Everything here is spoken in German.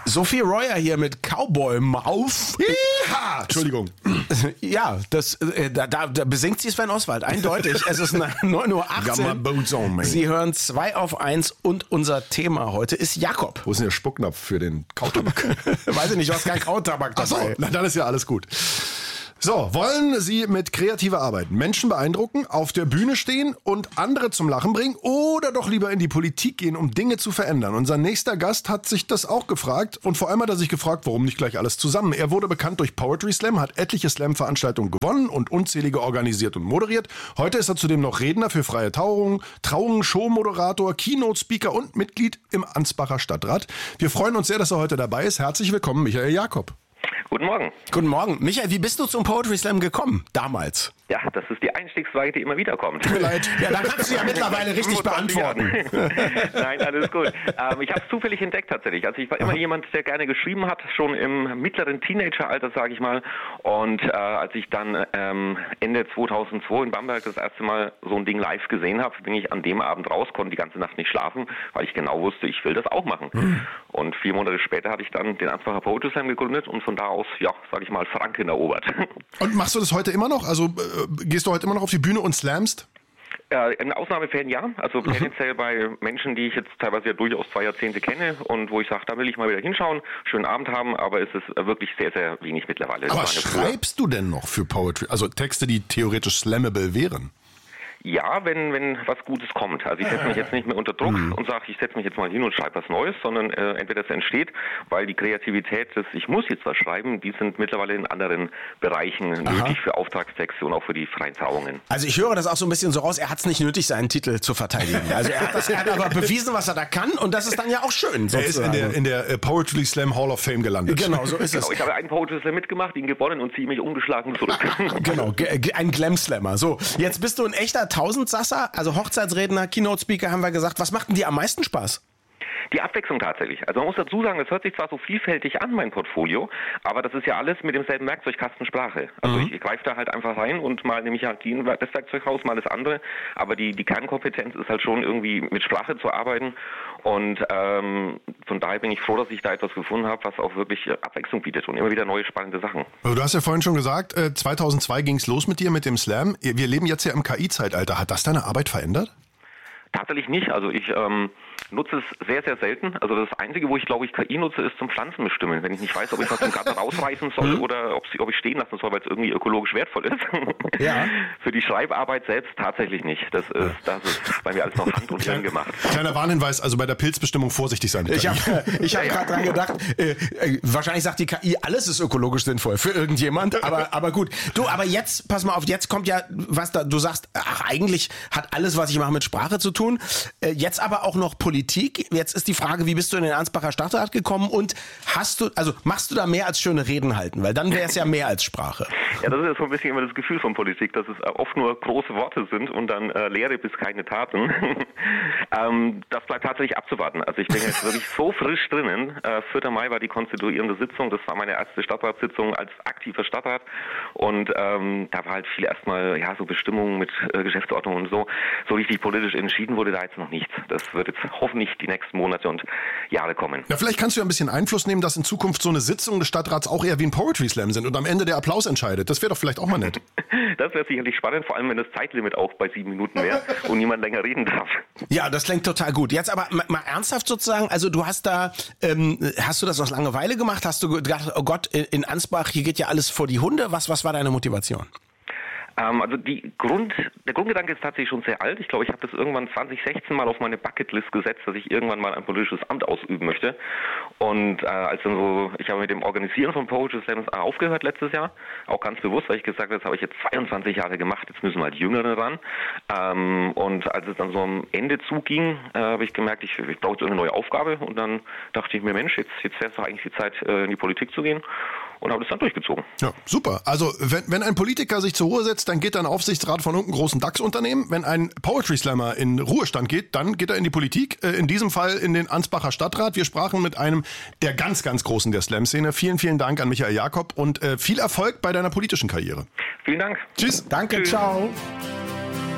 Sophie Royer hier mit Cowboy Mouth. Ja, Entschuldigung. Ja, da besingt sie Sven Oswald, eindeutig. Es ist 9:18 Uhr. Sie hören 2 auf 1 und unser Thema heute ist Jakob. Wo ist denn der Spucknapf für den Kautabak? Weiß ich nicht, du hast keinen Kautabak dabei. Ach so, na dann ist ja alles gut. So, wollen Sie mit kreativer Arbeit Menschen beeindrucken, auf der Bühne stehen und andere zum Lachen bringen oder doch lieber in die Politik gehen, um Dinge zu verändern? Unser nächster Gast hat sich das auch gefragt und vor allem hat er sich gefragt, warum nicht gleich alles zusammen? Er wurde bekannt durch Poetry Slam, hat etliche Slam-Veranstaltungen gewonnen und unzählige organisiert und moderiert. Heute ist er zudem noch Redner für freie Trauungen, Showmoderator, Keynote-Speaker und Mitglied im Ansbacher Stadtrat. Wir freuen uns sehr, dass er heute dabei ist. Herzlich willkommen, Michael Jakob. Guten Morgen. Guten Morgen. Michael, wie bist du zum Poetry Slam gekommen, damals? Ja, das ist die Einstiegsfrage, die immer wieder kommt. Tut mir leid. Ja, dann kannst du ja mittlerweile richtig beantworten. Nein, alles gut. Ich habe es zufällig entdeckt tatsächlich. Also ich war immer jemand, der gerne geschrieben hat, schon im mittleren Teenageralter, sage ich mal. Und als ich dann Ende 2002 in Bamberg das erste Mal so ein Ding live gesehen habe, bin ich an dem Abend raus, konnte die ganze Nacht nicht schlafen, weil ich genau wusste, ich will das auch machen. Und 4 Monate später hatte ich dann den Ansbacher Poetry Slam gegründet und von da aus, ja, sage ich mal, Franken erobert. Und machst du das heute immer noch? Also gehst du heute immer noch auf die Bühne und slamst? In Ausnahmefällen ja, also tendenziell bei Menschen, die ich jetzt teilweise ja durchaus 2 Jahrzehnte kenne und wo ich sage, da will ich mal wieder hinschauen, schönen Abend haben, aber es ist wirklich sehr, sehr wenig mittlerweile. Aber schreibst du denn noch für Poetry? Also Texte, die theoretisch slammable wären? Ja, wenn was Gutes kommt. Also ich setze mich jetzt nicht mehr unter Druck und sage, ich setze mich jetzt mal hin und schreibe was Neues, sondern entweder es entsteht, weil die Kreativität des ich muss jetzt was schreiben, die sind mittlerweile in anderen Bereichen nötig für Auftragstexte und auch für die freien Trauungen. Also ich höre das auch so ein bisschen so raus, er hat es nicht nötig, seinen Titel zu verteidigen. Also er hat aber bewiesen, was er da kann und das ist dann ja auch schön. Sozusagen. Er ist in der Poetry Slam Hall of Fame gelandet. Genau, so ist es. Ich habe einen Poetry Slam mitgemacht, ihn gewonnen und ziehe mich ungeschlagen zurück. Genau, ein Glam-Slammer. So, jetzt bist du ein echter Tausendsasser, also Hochzeitsredner, Keynote-Speaker haben wir gesagt. Was macht denn dir am meisten Spaß? Die Abwechslung tatsächlich. Also man muss dazu sagen, das hört sich zwar so vielfältig an, mein Portfolio, aber das ist ja alles mit demselben Werkzeugkasten Sprache. Also ich greife da halt einfach rein und mal nehme ich halt das Werkzeug raus, mal das andere. Aber die Kernkompetenz ist halt schon irgendwie mit Sprache zu arbeiten. Und von daher bin ich froh, dass ich da etwas gefunden habe, was auch wirklich Abwechslung bietet und immer wieder neue spannende Sachen. Also du hast ja vorhin schon gesagt, 2002 ging es los mit dir, mit dem Slam. Wir leben jetzt ja im KI-Zeitalter. Hat das deine Arbeit verändert? Tatsächlich nicht. Also ich nutze es sehr, sehr selten. Also das Einzige, wo ich glaube ich KI nutze, ist zum Pflanzen bestimmen. Wenn ich nicht weiß, ob ich was im Garten rausreißen soll oder ob ich stehen lassen soll, weil es irgendwie ökologisch wertvoll ist. Ja. Für die Schreibarbeit selbst tatsächlich nicht. Das ist bei mir alles noch Hand und Hirn gemacht. Kleiner Warnhinweis, also bei der Pilzbestimmung vorsichtig sein. Ich hab gerade dran gedacht, wahrscheinlich sagt die KI, alles ist ökologisch sinnvoll für irgendjemand, aber gut. Du, aber jetzt, pass mal auf, jetzt kommt ja, was da, du sagst, ach, eigentlich hat alles, was ich mache, mit Sprache zu tun. Jetzt aber auch noch Politik. Jetzt ist die Frage, wie bist du in den Ansbacher Stadtrat gekommen und machst du da mehr als schöne Reden halten? Weil dann wäre es ja mehr als Sprache. Ja, das ist ja so ein bisschen immer das Gefühl von Politik, dass es oft nur große Worte sind und dann Lehre bis keine Taten. Das bleibt tatsächlich abzuwarten. Also ich bin jetzt wirklich so frisch drinnen. 4. Mai war die konstituierende Sitzung. Das war meine erste Stadtratssitzung als aktiver Stadtrat. Und da war halt viel erstmal, ja, so Bestimmungen mit Geschäftsordnung und so. So richtig politisch entschieden wurde da jetzt noch nichts. Das wird jetzt hoffentlich die nächsten Monate und Jahre kommen. Ja, vielleicht kannst du ja ein bisschen Einfluss nehmen, dass in Zukunft so eine Sitzung des Stadtrats auch eher wie ein Poetry Slam sind und am Ende der Applaus entscheidet. Das wäre doch vielleicht auch mal nett. Das wäre sicherlich spannend, vor allem wenn das Zeitlimit auch bei 7 Minuten wäre und niemand länger reden darf. Ja, das klingt total gut. Jetzt aber mal ernsthaft sozusagen, also du hast da, hast du das aus Langeweile gemacht? Hast du gedacht, oh Gott, in Ansbach, hier geht ja alles vor die Hunde? Was war deine Motivation? Also der Grundgedanke ist tatsächlich schon sehr alt. Ich glaube, ich habe das irgendwann 2016 mal auf meine Bucketlist gesetzt, dass ich irgendwann mal ein politisches Amt ausüben möchte. Und als dann so, ich habe mit dem Organisieren von Poetry Slams aufgehört letztes Jahr, auch ganz bewusst, weil ich gesagt habe, das habe ich jetzt 22 Jahre gemacht, jetzt müssen mal die Jüngeren ran. Und als es dann so am Ende zuging, habe ich gemerkt, ich brauche jetzt eine neue Aufgabe. Und dann dachte ich mir, Mensch, jetzt wäre es doch eigentlich die Zeit, in die Politik zu gehen. Und habe das dann durchgezogen. Ja, super. Also wenn ein Politiker sich zur Ruhe setzt, dann geht er in den Aufsichtsrat von irgendeinem großen DAX-Unternehmen. Wenn ein Poetry Slammer in Ruhestand geht, dann geht er in die Politik. In diesem Fall in den Ansbacher Stadtrat. Wir sprachen mit einem der ganz, ganz Großen der Slam-Szene. Vielen, vielen Dank an Michael Jakob und viel Erfolg bei deiner politischen Karriere. Vielen Dank. Tschüss. Danke, ciao.